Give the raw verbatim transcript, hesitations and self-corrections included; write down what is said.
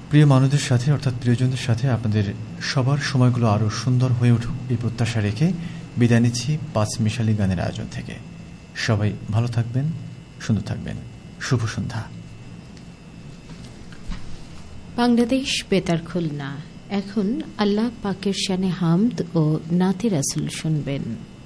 প্রিয় মানুষদের সাথে অর্থাৎ প্রিয়জনদের সাথে আপনাদের সবার সময়গুলো আরও সুন্দর হয়ে উঠুক এই প্রত্যাশা রেখে বিদায় নিচ্ছি পাঁচ মিশালি গানের আয়োজন থেকে। সবাই ভালো থাকবেন, সুন্দর থাকবেন। শুভ সন্ধ্যা। বাংলাদেশ বেতার খুলনা। এখন আল্লাহ পাকের শানে হামদ ও নাতে রাসূল শুনবেন।